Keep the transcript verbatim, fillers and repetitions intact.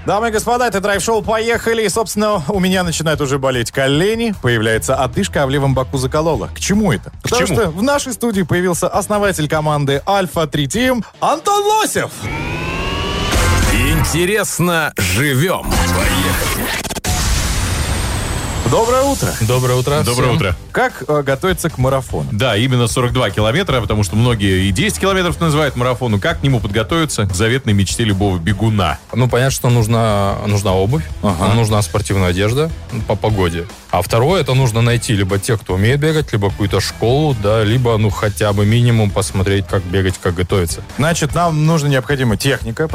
Дамы и господа, это драйв-шоу «Поехали». И, собственно, у меня начинают уже болеть колени. Появляется одышка, а в левом боку заколола. К чему это? К Потому чему? что в нашей студии появился основатель команды Альфа три Team Антон Лосев. Интересно живем. Поехали. Доброе утро. Доброе утро. Доброе всем. утро. Как э, готовиться к марафону? Да, именно сорок два километра, потому что многие и десять километров называют марафону. Как к нему подготовиться? К заветной мечте любого бегуна. Ну, понятно, что нужна, нужна обувь, Ага. нужна спортивная одежда по погоде. А второе, это нужно найти либо тех, кто умеет бегать, либо какую-то школу, да, либо, ну, хотя бы минимум посмотреть, как бегать, как готовиться. Значит, нам нужна необходима техника,